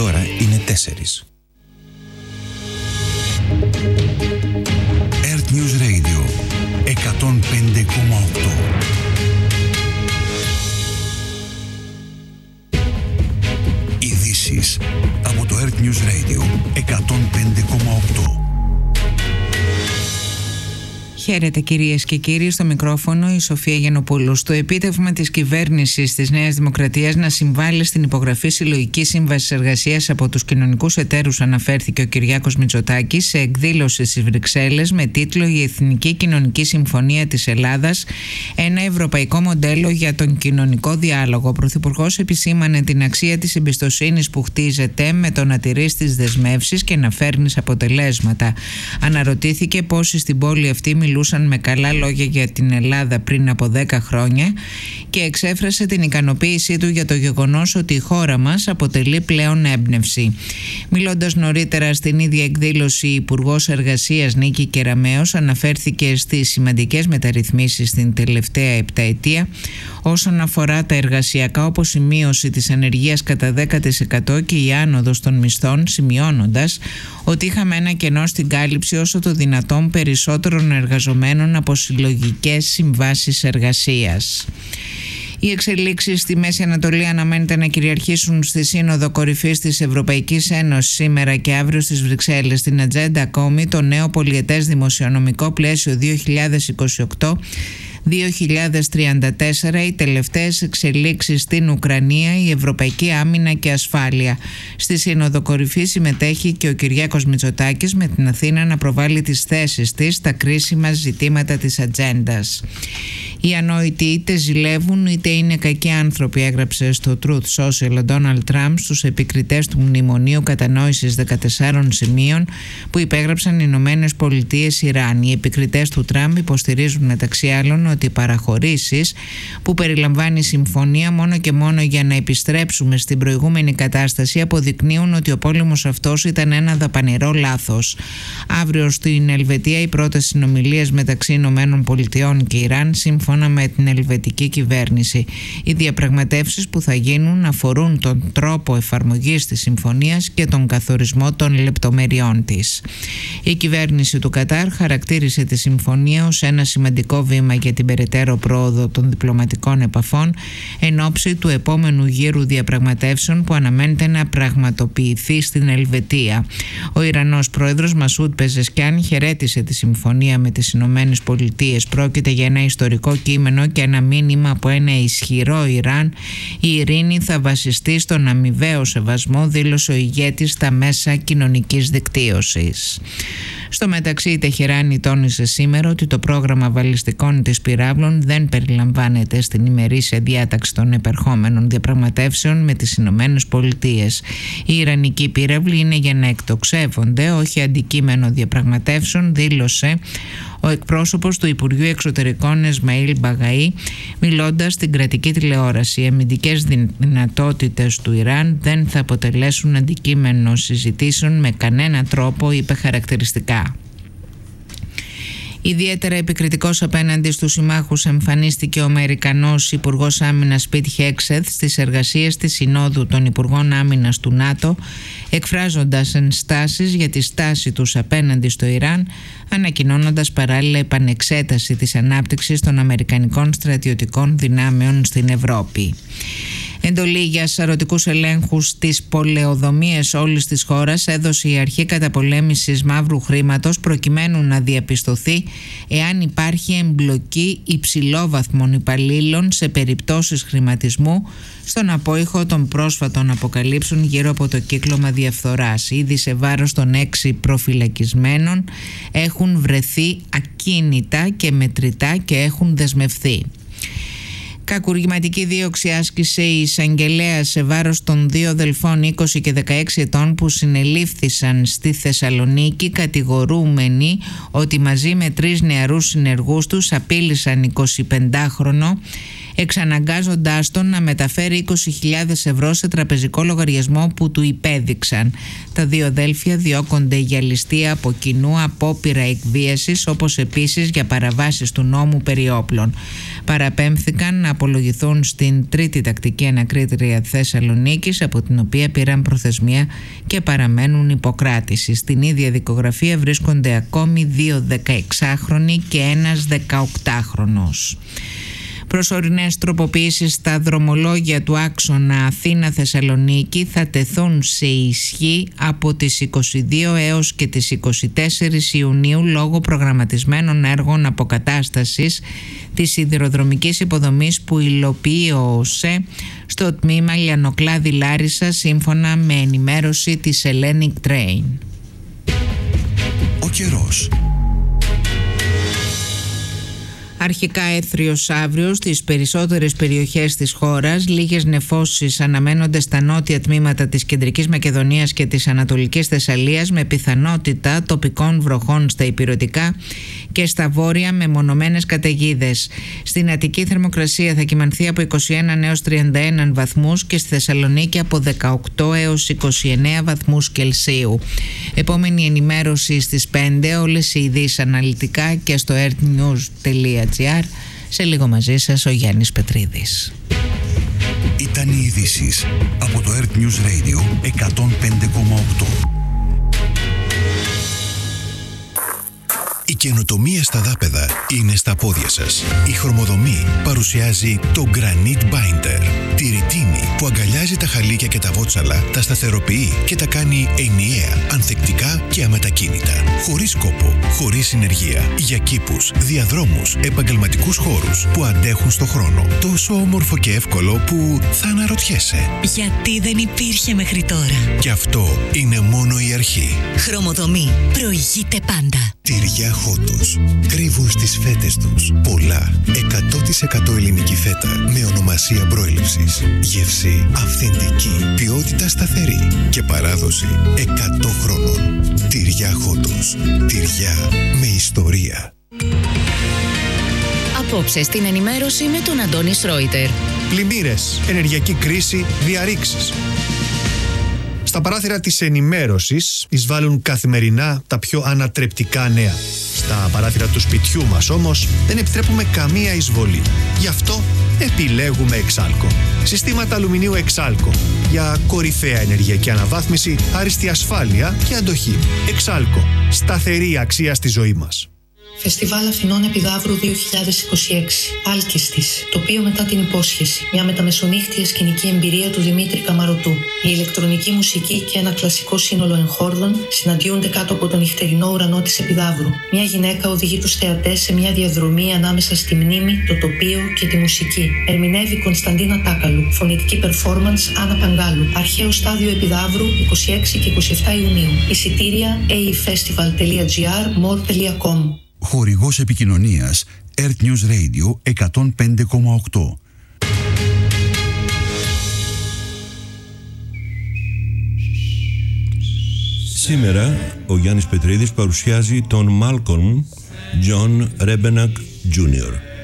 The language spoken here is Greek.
ώρα είναι 4. Earth News Radio 105,8. Ειδήσεις από το Earth News Radio 105,8. Χαίρετε κυρίες και κύριοι, στο μικρόφωνο η Σοφία Γιαννοπούλου. Στο επίτευγμα της κυβέρνησης της Νέας Δημοκρατίας να συμβάλλει στην υπογραφή συλλογικής σύμβασης εργασίας από τους κοινωνικούς εταίρους, αναφέρθηκε ο Κυριάκος Μητσοτάκης σε εκδήλωση στις Βρυξέλλες με τίτλο «Η Εθνική Κοινωνική Συμφωνία της Ελλάδας, ένα ευρωπαϊκό μοντέλο για τον κοινωνικό διάλογο». Ο Πρωθυπουργός επισήμανε την αξία της εμπιστοσύνης που χτίζεται με το να τηρείς τις δεσμεύσεις και να φέρνεις αποτελέσματα. Αναρωτήθηκε πόσοι στην πόλη αυτή μιλούσαν με καλά λόγια για την Ελλάδα πριν από 10 χρόνια και εξέφρασε την ικανοποίησή του για το γεγονός ότι η χώρα μας αποτελεί πλέον έμπνευση. Μιλώντας νωρίτερα στην ίδια εκδήλωση, η Υπουργός Εργασίας Νίκη Κεραμέως αναφέρθηκε στις σημαντικές μεταρρυθμίσεις στην τελευταία επταετία όσον αφορά τα εργασιακά, όπως η μείωση της ανεργίας κατά 10% και η άνοδος των μισθών, σημειώνοντας ότι είχαμε ένα κενό στην κάλυψη όσο το δυνατόν περισσότερων εργαζομένων από συλλογικές συμβάσεις εργασίας. Οι εξελίξεις στη Μέση Ανατολή αναμένεται να κυριαρχήσουν στη Σύνοδο Κορυφής της Ευρωπαϊκής Ένωσης σήμερα και αύριο στις Βρυξέλλες. Στην ατζέντα ακόμη το νέο πολιετές δημοσιονομικό πλαίσιο 2028-2034, οι τελευταίες εξελίξεις στην Ουκρανία, η ευρωπαϊκή άμυνα και ασφάλεια. Στη Σύνοδο Κορυφή συμμετέχει και ο Κυριάκος Μητσοτάκης με την Αθήνα να προβάλλει τις θέσεις της στα κρίσιμα ζητήματα της ατζέντας. Οι ανόητοι είτε ζηλεύουν είτε είναι κακοί άνθρωποι, έγραψε στο Truth Social ο Ντόναλντ Τραμπ στους επικριτές του Μνημονίου Κατανόησης 14 σημείων που υπέγραψαν οι Ηνωμένες Πολιτείες Ιράν. Οι επικριτές του Τραμπ υποστηρίζουν μεταξύ άλλων ότι οι παραχωρήσεις που περιλαμβάνει η συμφωνία μόνο και μόνο για να επιστρέψουμε στην προηγούμενη κατάσταση αποδεικνύουν ότι ο πόλεμος αυτός ήταν ένα δαπανηρό λάθος. Αύριο στην Ελβετία οι πρώτες συνομιλίες μεταξύ Ηνωμένων Πολιτειών και Ιράν σύμφωνα με την ελβετική κυβέρνηση. Οι διαπραγματεύσεις που θα γίνουν αφορούν τον τρόπο εφαρμογής της συμφωνίας και τον καθορισμό των λεπτομεριών της. Η κυβέρνηση του Κατάρ χαρακτήρισε τη συμφωνία ως ένα σημαντικό βήμα για την περαιτέρω πρόοδο των διπλωματικών επαφών εν ώψη του επόμενου γύρου διαπραγματεύσεων που αναμένεται να πραγματοποιηθεί στην Ελβετία. Ο Ιρανός πρόεδρος Μασούντ Πεζεσκιάν χαιρέτησε τη συμφωνία με τις Ηνωμένες Πολιτείες. Πρόκειται για ένα ιστορικό κείμενο και ένα μήνυμα από ένα ισχυρό Ιράν. Η ειρήνη θα βασιστεί στον αμοιβαίο σεβασμό, δήλωσε ο ηγέτης στα μέσα κοινωνικής δικτύωσης. Στο μεταξύ, η Τεχεράνη τόνισε σήμερα ότι το πρόγραμμα βαλιστικών της πυράβλων δεν περιλαμβάνεται στην ημερήσια διάταξη των επερχόμενων διαπραγματεύσεων με τις Ηνωμένες Πολιτείες. Οι ιρανικοί πύραυλοι είναι για να εκτοξεύονται, όχι αντικείμενο διαπραγματεύσεων, δήλωσε ο εκπρόσωπος του Υπουργείου Εξωτερικών Εσμαήλ Μπαγαή, μιλώντας στην κρατική τηλεόραση. Οι αμυντικές δυνατότητες του Ιράν δεν θα αποτελέσουν αντικείμενο συζητήσεων με κανένα τρόπο, είπε χαρακτηριστικά. Ιδιαίτερα επικριτικός απέναντι στους συμμάχους εμφανίστηκε ο Αμερικανός Υπουργός Άμυνας Πιτ Χέξεθ στις εργασίες της Συνόδου των Υπουργών Άμυνας του ΝΑΤΟ, εκφράζοντας ενστάσεις για τη στάση τους απέναντι στο Ιράν, ανακοινώνοντας παράλληλα επανεξέταση της ανάπτυξης των αμερικανικών στρατιωτικών δυνάμεων στην Ευρώπη. Εντολή για σαρωτικούς ελέγχους στις πολεοδομίες όλης της χώρας έδωσε η Αρχή Καταπολέμησης Μαύρου Χρήματος προκειμένου να διαπιστωθεί εάν υπάρχει εμπλοκή υψηλόβαθμων υπαλλήλων σε περιπτώσεις χρηματισμού στον απόϊχο των πρόσφατων αποκαλύψεων γύρω από το κύκλωμα διαφθοράς. Ήδη σε βάρος των 6 προφυλακισμένων έχουν βρεθεί ακίνητα και μετρητά και έχουν δεσμευθεί. Κακουργηματική δίωξη άσκησε η εισαγγελέα σε βάρος των 2 αδελφών 20 και 16 ετών που συνελήφθησαν στη Θεσσαλονίκη, κατηγορούμενοι ότι μαζί με 3 νεαρούς συνεργούς τους απείλησαν 25χρονο εξαναγκάζοντάς τον να μεταφέρει 20.000 ευρώ σε τραπεζικό λογαριασμό που του υπέδειξαν. Τα δύο αδέλφια διώκονται για ληστεία από κοινού, απόπειρα εκβίασης, όπως επίσης για παραβάσεις του νόμου περί όπλων. Παραπέμφθηκαν να απολογηθούν στην τρίτη τακτική ανακρίτρια Θεσσαλονίκης, από την οποία πήραν προθεσμία και παραμένουν υποκράτηση. Στην ίδια δικογραφία βρίσκονται ακόμη 2 16χρονοι και ένας 18χρονος. Προσωρινές τροποποιήσεις στα δρομολόγια του άξονα Αθήνα-Θεσσαλονίκη θα τεθούν σε ισχύ από τις 22 έως και τις 24 Ιουνίου λόγω προγραμματισμένων έργων αποκατάστασης της σιδηροδρομικής υποδομής που υλοποιεί ο ΟΣΕ στο τμήμα Λιανοκλάδη-Λάρισα, σύμφωνα με ενημέρωση της Hellenic Train. Ο καιρός. Αρχικά έθριος αύριο στις περισσότερες περιοχές της χώρας. Λίγες νεφώσεις αναμένονται στα νότια τμήματα της Κεντρικής Μακεδονίας και της Ανατολικής Θεσσαλίας, με πιθανότητα τοπικών βροχών στα ηπειρωτικά και στα βόρεια με μονομένες καταιγίδες. Στην Αττική θερμοκρασία θα κυμανθεί από 21 έως 31 βαθμούς και στη Θεσσαλονίκη από 18 έως 29 βαθμούς Κελσίου. Επόμενη ενημέρωση στις 5, όλες οι ειδήσεις αναλυτικά και στο earthnews.gr. Σε λίγο μαζί σας ο Γιάννης Πετρίδης. Ήταν οι ειδήσεις από το Earth News Radio 105,8. Η καινοτομία στα δάπεδα είναι στα πόδια σας. Η Χρωμοδομή παρουσιάζει το Granite Binder. Τη ρητίνη που αγκαλιάζει τα χαλίκια και τα βότσαλα, τα σταθεροποιεί και τα κάνει ενιαία, ανθεκτικά και αμετακίνητα. Χωρίς κόπο, χωρίς συνεργεία. Για κήπους, διαδρόμους, επαγγελματικούς χώρους που αντέχουν στο χρόνο. Τόσο όμορφο και εύκολο που θα αναρωτιέσαι. Γιατί δεν υπήρχε μέχρι τώρα. Και αυτό είναι μόνο η αρχή. Χρωμοδομή. Προηγείται πάντα. Τυριά Χότος. Κρύβουν στις φέτες τους πολλά 100% ελληνική φέτα με ονομασία προέλευσης. Γεύση αυθεντική, ποιότητα σταθερή και παράδοση 100 χρόνων. Τυριά Χότος. Τυριά με ιστορία. Απόψε στην ενημέρωση με τον Αντώνη Σρόιτερ. Πλημμύρες, ενεργειακή κρίση, διαρρήξεις. Στα παράθυρα της ενημέρωσης εισβάλλουν καθημερινά τα πιο ανατρεπτικά νέα. Στα παράθυρα του σπιτιού μας όμως δεν επιτρέπουμε καμία εισβολή. Γι' αυτό επιλέγουμε Εξάλκο. Συστήματα αλουμινίου Εξάλκο για κορυφαία ενεργειακή αναβάθμιση, άριστη ασφάλεια και αντοχή. Εξάλκο. Σταθερή αξία στη ζωή μας. Φεστιβάλ Αθηνών Επιδαύρου 2026. Άλκηστης. Τοπίο μετά την υπόσχεση. Μια μεταμεσονύχτια σκηνική εμπειρία του Δημήτρη Καμαρωτού. Η ηλεκτρονική μουσική και ένα κλασικό σύνολο εγχόρδων συναντιούνται κάτω από τον νυχτερινό ουρανό της Επιδαύρου. Μια γυναίκα οδηγεί τους θεατές σε μια διαδρομή ανάμεσα στη μνήμη, το τοπίο και τη μουσική. Ερμηνεύει Κωνσταντίνα Τάκαλου. Φωνητική performance Άννα Παγκάλου. Αρχαίο στάδιο Επιδαύρου 26 και 27 Ιουνίου. Εισιτήρια aefestival.gr, more.com. Χορηγός επικοινωνίας Earth News Radio 105,8. Σήμερα ο Γιάννης Πετρίδης παρουσιάζει τον Malcolm John Rebennack Jr.